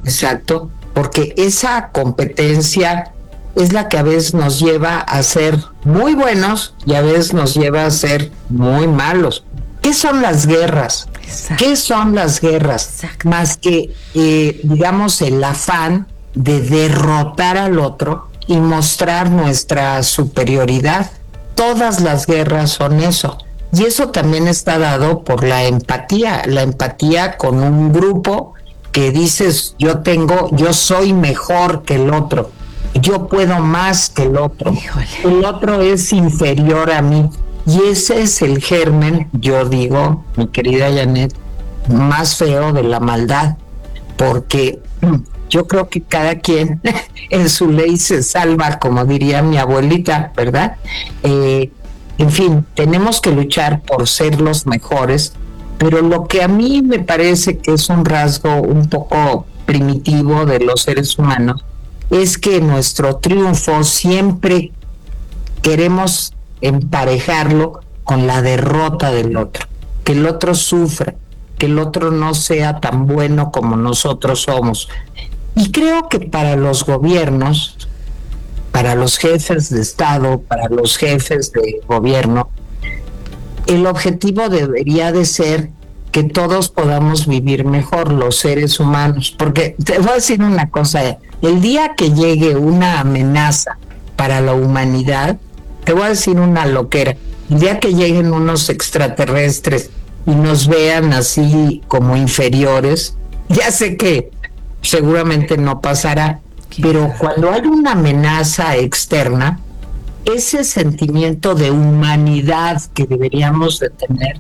exacto, porque esa competencia es la que a veces nos lleva a ser muy buenos y a veces nos lleva a ser muy malos. ¿Qué son las guerras? Exacto. ¿Qué son las guerras? Exacto. Más que, digamos, el afán de derrotar al otro y mostrar nuestra superioridad. Todas las guerras son eso. Y eso también está dado por la empatía con un grupo que dices, yo soy mejor que el otro, yo puedo más que el otro, Híjole. el otro es inferior a mí. Y ese es el germen, yo digo, mi querida Janet, más feo de la maldad, porque yo creo que cada quien en su ley se salva, como diría mi abuelita, ¿verdad? En fin, tenemos que luchar por ser los mejores, pero lo que a mí me parece que es un rasgo un poco primitivo de los seres humanos es que nuestro triunfo siempre queremos emparejarlo con la derrota del otro, que el otro sufra, que el otro no sea tan bueno como nosotros somos. Y creo que para los gobiernos, para los jefes de Estado, para los jefes de gobierno, el objetivo debería de ser que todos podamos vivir mejor, los seres humanos. Porque te voy a decir una cosa, el día que llegue una amenaza para la humanidad, te voy a decir una loquera, el día que lleguen unos extraterrestres y nos vean así como inferiores, ya sé que seguramente no pasará, pero cuando hay una amenaza externa, ese sentimiento de humanidad que deberíamos de tener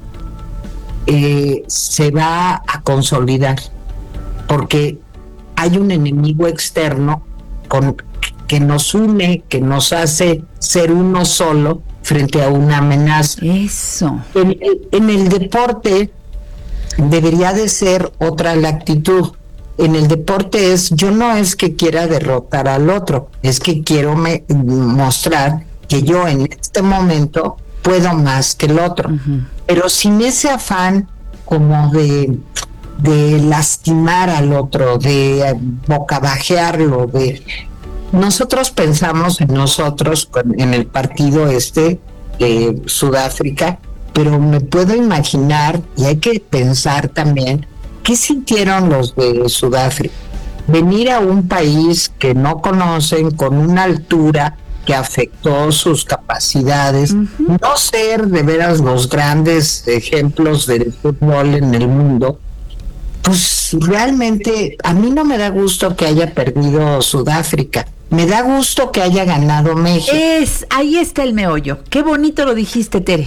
se va a consolidar, porque hay un enemigo externo que nos une, que nos hace ser uno solo frente a una amenaza. Eso. En el deporte debería de ser otra la actitud. En el deporte yo no es que quiera derrotar al otro, es que quiero mostrar que yo en este momento puedo más que el otro. Uh-huh. Pero sin ese afán como de lastimar al otro, de bocabajearlo, nosotros pensamos en nosotros en el partido de Sudáfrica, pero me puedo imaginar, y hay que pensar también, ¿qué sintieron los de Sudáfrica? Venir a un país que no conocen, con una altura que afectó sus capacidades, uh-huh. No ser de veras los grandes ejemplos del fútbol en el mundo, pues realmente a mí no me da gusto que haya perdido Sudáfrica, me da gusto que haya ganado México. Ahí está el meollo, qué bonito lo dijiste, Tere.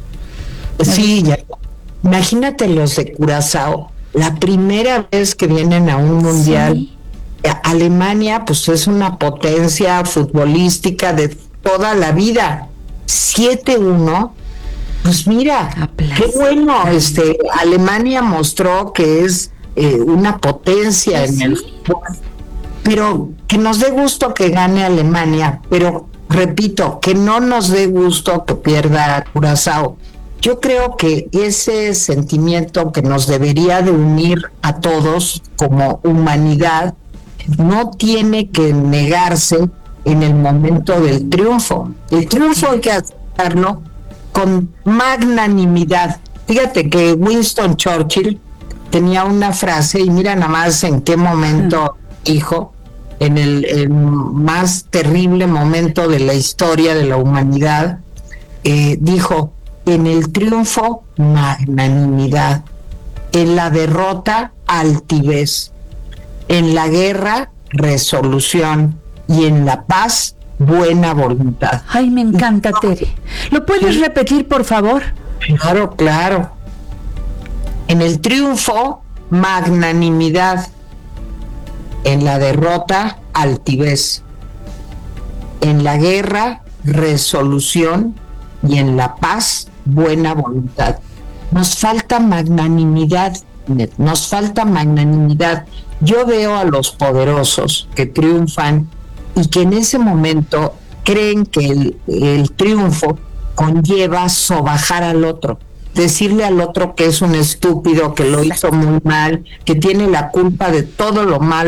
Sí, ya. Imagínate los de Curazao, la primera vez que vienen a un mundial. Sí. Alemania pues es una potencia futbolística de toda la vida, 7-1, pues mira, qué bueno, Alemania mostró que es una potencia en el fútbol, pero que nos dé gusto que gane Alemania, pero repito, que no nos dé gusto que pierda Curazao. Yo creo que ese sentimiento que nos debería de unir a todos como humanidad no tiene que negarse en el momento del triunfo. El triunfo hay que aceptarlo con magnanimidad. Fíjate que Winston Churchill tenía una frase, y mira nada más en qué momento dijo, en el más terrible momento de la historia de la humanidad, dijo: en el triunfo, magnanimidad; en la derrota, altivez; en la guerra, resolución; y en la paz, buena voluntad. Ay, me encanta, Tere. ¿Lo puedes repetir, por favor? Claro, claro. En el triunfo, magnanimidad; en la derrota, altivez; en la guerra, resolución; y en la paz, buena voluntad. Nos falta magnanimidad, nos falta magnanimidad. Yo veo a los poderosos que triunfan y que en ese momento creen que el triunfo conlleva sobajar al otro, decirle al otro que es un estúpido, que lo hizo muy mal, que tiene la culpa de todo lo malo